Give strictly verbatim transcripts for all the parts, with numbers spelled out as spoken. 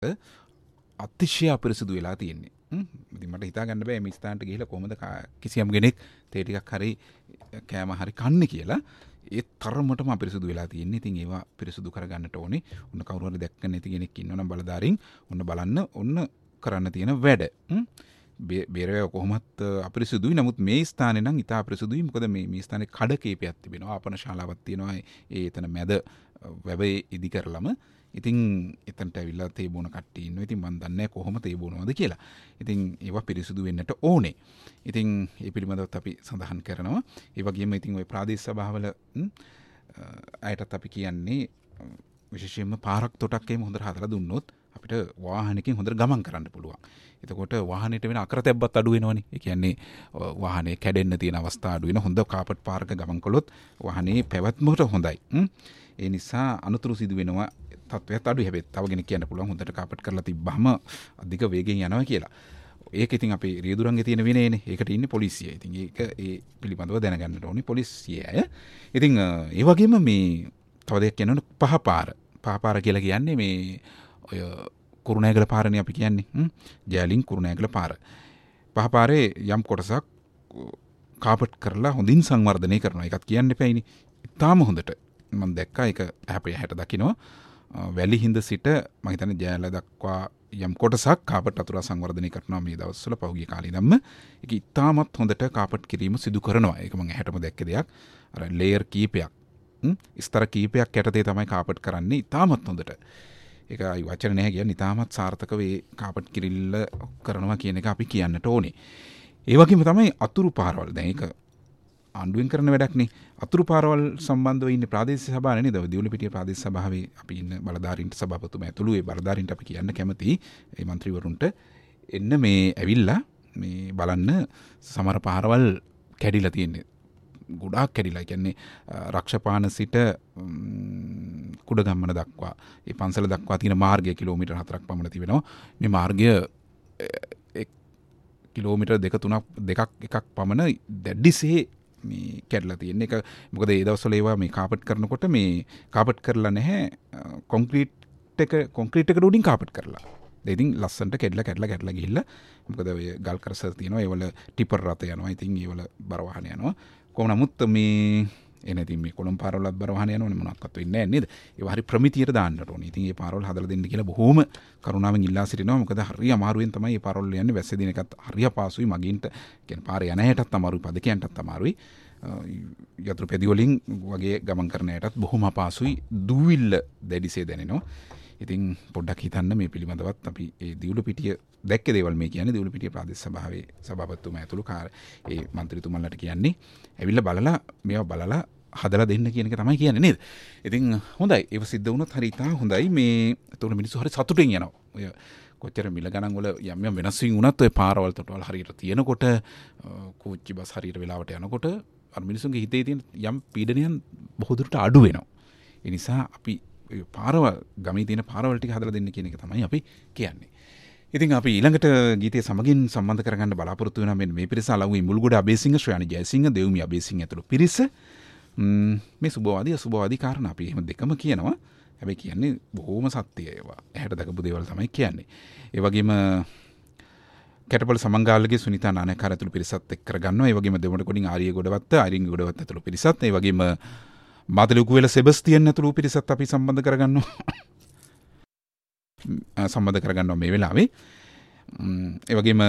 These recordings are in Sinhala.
අතිශය අපිරිසුදු වෙලා තියෙන්නේ. ඉතින් මට හිතා ගන්න බෑ මේ ස්ථානට ගිහිල්ලා කොහොමද කිසියම් කෙනෙක් තේ ටිකක් හරි කෑම හරි කන්නේ කියලා. ඒ තරමටම අපිරිසුදු වෙලා තියෙන්නේ. ඉතින් ඒවා පිරිසුදු කරගන්නට ඕනේ. ඔන්න කවුරු හරි දැක්ක නැති කෙනෙක් ඉන්නවනම් බලදාරින් ඔන්න බලන්න ඔන්න කරන්න තියෙන වැඩ. බේරව කොහොමත් අපිරිසුදුයි. නමුත් මේ ස්ථානේ නම් ඉතා අපිරිසුදුයි. මොකද මේ මේ ස්ථානේ කඩ කීපයක් තිබෙනවා. ආපන ශාලාවක් තියෙනවා. ඒ එතන මැද වැවේ ඉදි කරලම. ඉතින් එතනට ඇවිල්ලා තේ බොන කට්ටිය ඉන්නවා. ඉතින් මම දන්නේ නැහැ කොහොම තේ බොනවද කියලා. ඉතින් ඒවා පිරිසුදු වෙන්නට ඕනේ. ඉතින් ඒ පිළිබඳවත් අපි සඳහන් කරනවා. ඒ වගේම ඉතින් ওই ප්‍රාදේශ සභාවල අයටත් අපි කියන්නේ විශේෂයෙන්ම පාරක් තොටක් එහෙම හොඳට හදලා දුන්නොත් අපිට වාහනයකින් හොඳට ගමන් කරන්න පුළුවන්. එතකොට වාහනේට වෙන අකරතැබ්බත් අඩු වෙනවනේ. ඒ කියන්නේ වාහනේ කැඩෙන්න තියෙන අවස්ථා අඩු වෙන. හොඳ කාපට් පාරක ගමන් කළොත් වාහනේ පැවැත්මට හොඳයි. ඒ නිසා අනුතුරු සිදු වෙනවා තත්ත්වයක් අඩුයි. හැබැයි තව කෙනෙක් කියන්න පුළුවන් හොඳට කාපට් කරලා තිබ්බහම අධික වේගෙන් යනවා කියලා. ඒක ඉතින් අපේ රියදුරන්ගේ තියෙන විනයනේ. ඒකට ඉන්නේ පොලිසිය. ඉතින් ඒක ඒ පිළිබඳව දැනගන්න ඕනේ පොලිසිය අය. ඉතින් ඒ වගේම මේ තව දෙයක් කියනවනේ පහපාර. පහපාර කියලා කියන්නේ මේ ඔය කුරුණෑගල පාරනේ අපි කියන්නේ. ජයලින් කුරුණෑගල පාර. පහපාරේ යම් කොටසක් කාපට් කරලා හොඳින් සංවර්ධනය කරනවා. ඒකත් කියන්න එපායිනේ. ඉතාලම හොඳට මම දැක්කා ඒක හැපේ හැට දකින්නවා. වැලි හිඳ සිට මම හිතන්නේ ජයල දක්වා යම් කොටසක් කාපට් අතුරා සංවර්ධනය කරනවා මේ දවස්වල පහුගිය කාලේ ඉඳන්ම. ඒක ඉතාමත් හොඳට කාපට් කිරීම සිදු කරනවා. ඒක මම හැටම දැක්ක දෙයක්. අර ලේයර් කීපයක් ස්තර කීපයක් යටතේ තමයි කාපට් කරන්නේ ඉතාමත් හොඳට. ඒක අයි වචන නැහැ කියන්නේ ඉතාමත් සාර්ථකව ඒ කාපට් කිරිල්ල කරනවා කියන එක අපි කියන්නට ඕනේ. ඒ වගේම තමයි අතුරු පාරවල්. දැන් ඒක ආණ්ඩුවෙන් කරන වැඩක් නේ. අතුරු පාරවල් සම්බන්ධව ඉන්නේ ප්‍රාදේශීය සභාවේ නේද? දියුලුපිටිය ප්‍රාදේශීය සභාවේ අපි ඉන්න බලධාරීන්ට සභාපතිතුමා ඇතුළු ඒ බලධාරීන්ට අපි කියන්න කැමති ඒ മന്ത്രിවරුන්ට එන්න මේ ඇවිල්ලා මේ බලන්න සමහර පාරවල් කැඩිලා තියෙන්නේ. ගොඩාක් කැඩිලා. කියන්නේ රක්ෂපාන සිට කුඩගම්මන දක්වා ඒ පන්සල දක්වා තියෙන මාර්ගය කිලෝමීටර් හතරක් පමණ තිබෙනවා. මේ මාර්ගය කිලෝමීටර් දෙක තුනක් දෙකක් එකක් පමණ දැඩිසේ මේ කැඩලා තියෙන එක. මොකද ඒ දවස්වල ඒවා මේ කාපට් කරනකොට මේ කාපට් කරලා නැහැ කොන්ක්‍රීට් එක කොන්ක්‍රීට් එකට උඩින් කාපට් කරලා. ඒ ඉතින් ලස්සනට කැඩලා කැඩලා කැඩලා ගිහිල්ලා මොකද ඔය ගල් කරසල් තියෙනවා. ඒවල ටිපර් රථ යනවා. ඉතින් ඒවල බර වාහන යනවා. කොහොම නමුත් මේ එනේ ඉතින් මේ කොළඹ පාරවලත් බර වාහන යනවනේ මොනක්වත් වෙන්නේ නැහැ නේද? ඒවා හරි ප්‍රමිතියට දාන්නට ඕනේ. ඉතින් මේ පාරවල් හදලා දෙන්න කියලා බොහොම කරුණාවෙන් ඉල්ලා සිටිනවා. මොකද හරි අමාරුවෙන් තමයි මේ පාරවල් යන්නේ. වැස්ස දින එකත් හරි අපහසුයි. මගින්ට කියන්නේ පාරේ යන හැටත් අමාරුයි. පදකයන්ටත් අමාරුයි. යතුරු පෙදි වලින් වගේ ගමන් කරන හැටත් බොහොම අපහසුයි. දුවිල්ල දැඩිසේ දැනෙනවා. ඉතින් පොඩ්ඩක් හිතන්න මේ පිළිබඳවත් අපි ඒ දියුලුපිටිය දැක්ක දේවල් මේ කියන්නේ දියුලුපිටිය ප්‍රාදේශ සභාවේ සභාපතිතුමා ඇතුළු කාර්ය ඒ മന്ത്രിතුමන්ලට කියන්නේ ඇවිල්ලා බලලා මේවා බලලා හදලා දෙන්න කියන එක තමයි කියන්නේ නේද? ඉතින් හොඳයි. ඒක සිද්ධ වුණොත් හරි ඉතා හොඳයි. මේ ඒතකොට මිනිස්සු හරි සතුටින් යනවා. ඔය කොච්චර මිල ගණන් වල යම් යම් වෙනස් වීම වුණත් ඔය පාරවල් තොටවල් හරියට තියෙනකොට කෝච්චි බස් හරියට වෙලාවට යනකොට අර මිනිස්සුන්ගේ හිතේ තියෙන යම් පීඩනයන් බොහෝ දුරට අඩු වෙනවා. ඒ නිසා අපි පාරවල් ගමේ තියෙන පාරවල් ටික හදලා දෙන්න කියන එක තමයි අපි කියන්නේ. ඉතින් අපි ඊළඟට ගීතයේ සමගින් සම්බන්ධ කරගන්න බලාපොරොත්තු වෙනවා මෙන්න මේ පිරිස අලවුවේ මුල්ගොඩ අබේසිංහ ශ්‍රේණි ජයසිංහ දෙව්මි අබේසිංහ ඇතුළු පිරිස. මේ සුබවාදී අසුබවාදී කාරණා අපි එහෙම දෙකම කියනවා. හැබැයි කියන්නේ බොහොම සත්‍යය ඒවා. ඇහැට දකපු දේවල් තමයි කියන්නේ. ඒ වගේම කැටපොළ සමංගාලගේ සුනිතා නානකාර ඇතුළු පිරිසත් එක්ක කරගන්නවා. ඒ වගේම දෙමඩ කොඩින් ආරිය ගොඩවත්ත ආරින් ගොඩවත්ත ඇතුළු පිරිසත්. ඒ වගේම මාතලුකුවෙල සෙබස්තියන් ඇතුළු පිරිසත් අපි සම්බන්ධ කරගන්නවා. සම්බන්ධ කරගන්නවා මේ වෙලාවේ. ඒ වගේම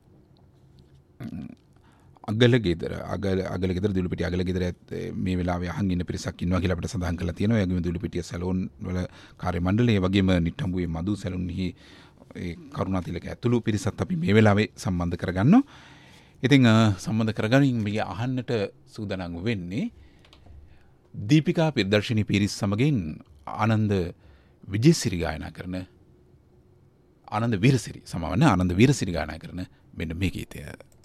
අගල ගෙදර අගල අගල ගෙදර දියුලුපිටිය අගල ගෙදර මේ වෙලාවේ අහන් ඉන්න පිරිසක් ඉන්නවා කියලා අපිට සඳහන් කරලා තියෙනවා. ඒ වගේම දියුලුපිටිය සැලෝන් වල කාර්ය මණ්ඩලය, ඒ වගේම නිට්ටඹුවේ මදු සැලෝන්හි ඒ කරුණාතිලක ඇතුළු පිරිසත් අපි මේ වෙලාවේ සම්බන්ධ කරගන්නවා. ඉතින් සම්බන්ධ කරගනින් මේ අහන්නට සූදානම් වෙන්නේ දීපිකා ප්‍රදර්ශනී පිරිස් සමගින් ආනන්ද විජේසිරි ගායනා කරන ආනන්ද වීරසිරි සමවන්න ආනන්ද වීරසිරි ගායනා කරන මෙන්න මේ ගීතය.